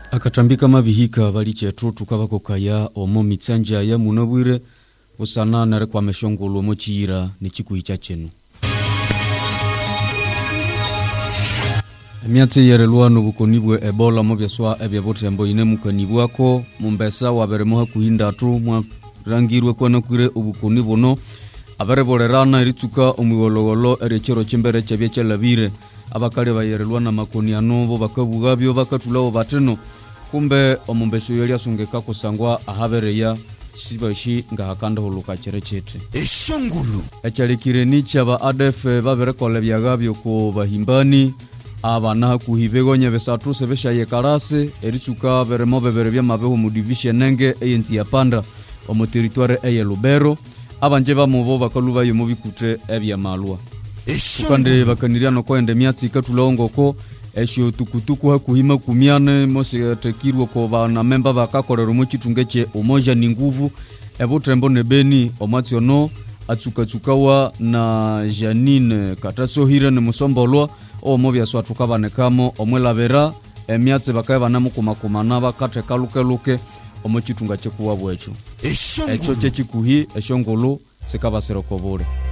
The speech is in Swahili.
akatambika mabihika bali chetru tukabako kaya omo mitsanja ya munabwire usana nare kwa meshongolo mochira ni chikuicha chenu Miatse yerelwa nubukonibwe Ebola mobyaswa ebyabote mbo ine mukanibwako mumbesa waberemo hakuhinda tu mwa rangirwe kwana kwire ubukonibono abareborerana eritsuka omwologolo erechero chimbere chabye chalabire abakale bayerelwa na makoniano bo bakabugabyo bakatulawo bateno kumbe omumbeso yeli asungeka kusangwa ahabereya sibashi ngahakanda huluka cherechete eshongulu echalikire ni chaba ADF baberekole byagabyo ko bahimbani abana kuhibegonya besatu sebesha yekarase eritsuka beremo bebere bya mabeho mu division nenge eyenzi ya panda omu territoire eye Lubero abanje bamubo bakaluba yo mubikute ebya malwa kandi bakaniria no kwende myatsi katulongoko esho tukutuku hakuhima kumiane mose tekirwo ko bana memba bakakorera mu chitungeche umoja ni nguvu ebutrembo ne beni omatsiono atsukatsukawa na Janine katasohire ne musombolwa omobya swatuka kamo omwelabera emyatse bakaye banamukumakumana bakate kalukeluke omochitunga chekuwa bwecho echo chechikuhi eshongolo sikabasero kobore